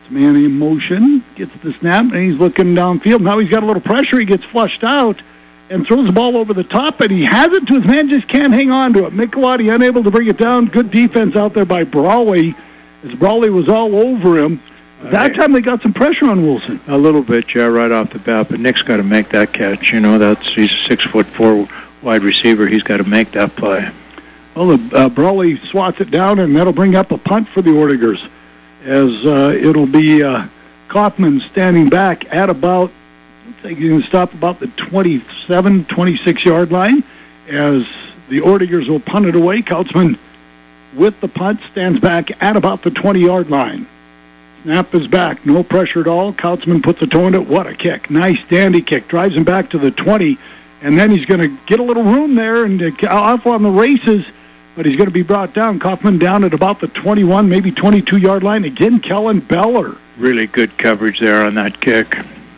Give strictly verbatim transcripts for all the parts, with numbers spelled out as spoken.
Man in motion, gets the snap, and he's looking downfield. Now he's got a little pressure. He gets flushed out and throws the ball over the top, and he has it to his man, just can't hang on to it. Michelati unable to bring it down. Good defense out there by Brawley, as Brawley was all over him. That right. time they got some pressure on Wilson. A little bit, yeah, right off the bat, but Nick's got to make that catch. You know, that's he's a six foot four wide receiver. He's got to make that play. Well, the, uh, Brawley swats it down, and that'll bring up a punt for the Ortigers, as uh, it'll be uh, Kaufman standing back at about, I think he's going to stop about the twenty-seven, twenty-six-yard line, as the Ortigers will punt it away. Kautzman, with the punt, stands back at about the twenty-yard line. Snap is back, no pressure at all. Kautzman puts a toe in it. What a kick. Nice dandy kick. Drives him back to the twenty, and then he's going to get a little room there and uh, off on the races, but he's going to be brought down. Kaufman down at about the twenty-one, maybe twenty-two-yard line. Again, Kellen Beller. Really good coverage there on that kick.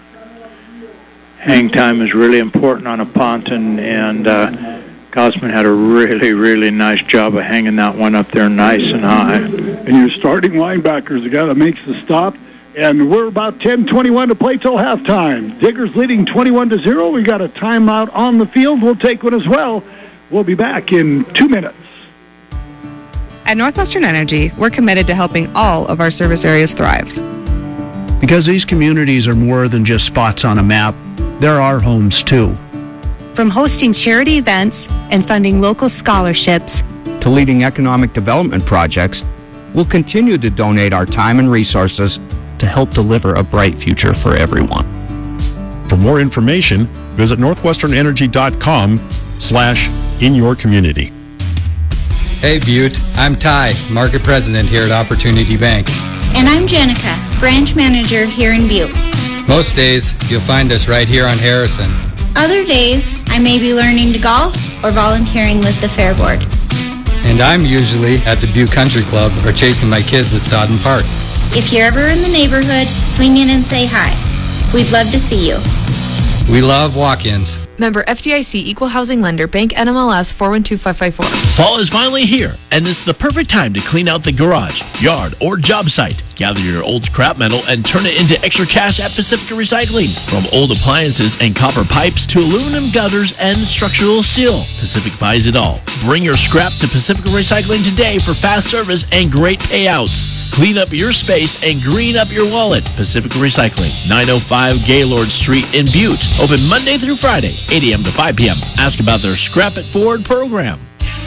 Hang time is really important on a punt, and, and uh, Kautzman had a really, really nice job of hanging that one up there nice and high. And your starting linebackers, the guy that makes the stop, and we're about ten twenty-one to play till halftime. Diggers leading twenty-one to zero. We got a timeout on the field. We'll take one as well. We'll be back in two minutes. At Northwestern Energy, we're committed to helping all of our service areas thrive. Because these communities are more than just spots on a map, they're our homes too. From hosting charity events and funding local scholarships to leading economic development projects, we'll continue to donate our time and resources to help deliver a bright future for everyone. For more information, visit northwesternenergy.com slash in your community. Hey Butte, I'm Ty, Market President here at Opportunity Bank. And I'm Jenica, Branch Manager here in Butte. Most days, you'll find us right here on Harrison. Other days, I may be learning to golf or volunteering with the Fair Board. And I'm usually at the Butte Country Club or chasing my kids at Stodden Park. If you're ever in the neighborhood, swing in and say hi. We'd love to see you. We love walk-ins. Member F D I C, Equal Housing Lender, Bank N M L S four one two five five four. Fall is finally here, and this is the perfect time to clean out the garage, yard, or job site. Gather your old scrap metal and turn it into extra cash at Pacifica Recycling. From old appliances and copper pipes to aluminum gutters and structural steel, Pacific buys it all. Bring your scrap to Pacifica Recycling today for fast service and great payouts. Clean up your space and green up your wallet. Pacifica Recycling, nine oh five Gaylord Street in Butte. Open Monday through Friday, eight a.m. to five p.m. Ask about their Scrap It Forward program.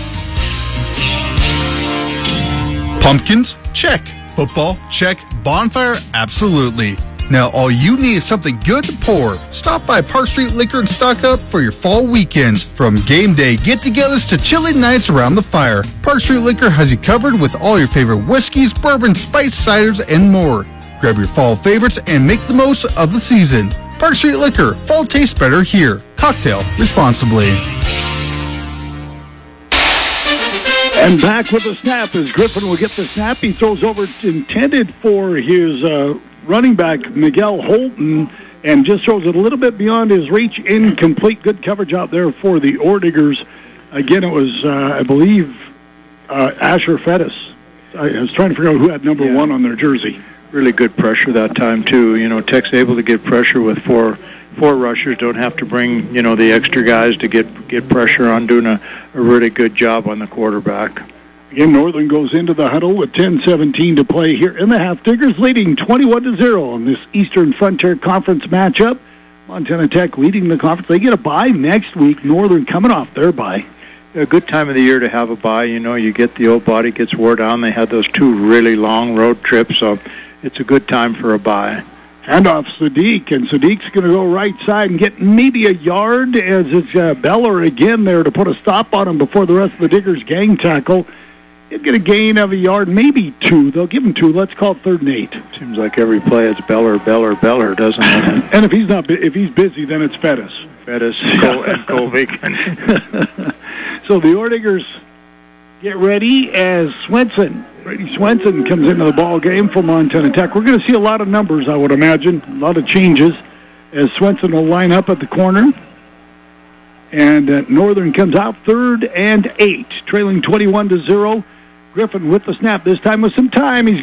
Pumpkins? Check. Football? Check. Bonfire? Absolutely. Now all you need is something good to pour. Stop by Park Street Liquor and stock up for your fall weekends. From game day get-togethers to chilly nights around the fire, Park Street Liquor has you covered with all your favorite whiskeys, bourbon, spice, ciders, and more. Grab your fall favorites and make the most of the season. Park Street Liquor. Fall tastes better here. Cocktail responsibly. And back with the snap as Griffin will get the snap. He throws over intended for his uh, running back, Miguel Holton, and just throws it a little bit beyond his reach. Incomplete. Good coverage out there for the Ordigers. Again, it was, uh, I believe, uh, Asher Fettis. I was trying to figure out who had number yeah. one on their jersey. Really good pressure that time, too. You know, Tech's able to get pressure with four four rushers. Don't have to bring, you know, the extra guys to get get pressure on, doing a, a really good job on the quarterback. Again, Northern goes into the huddle with ten seventeen to play here in the half. Diggers leading twenty-one to zero on this Eastern Frontier Conference matchup. Montana Tech leading the conference. They get a bye next week. Northern coming off their bye. A good time of the year to have a bye. You know, you get the old body gets wore down. They had those two really long road trips, so it's a good time for a bye. Handoff Sadiq, and Sadiq's going to go right side and get maybe a yard as it's uh, Beller again there to put a stop on him before the rest of the Diggers gang tackle. He'll get a gain of a yard, maybe two. They'll give him two. Let's call it third and eight. Seems like every play it's Beller, Beller, Beller, doesn't it? And if he's not, if he's busy, then it's Fettis. Fettis and Kovic. So the Ordigers get ready as Swenson. Brady Swenson comes into the ball game for Montana Tech. We're going to see a lot of numbers, I would imagine, a lot of changes as Swenson will line up at the corner. And uh, Northern comes out third and eight, trailing twenty-one to zero. Griffin with the snap, this time with some time. He's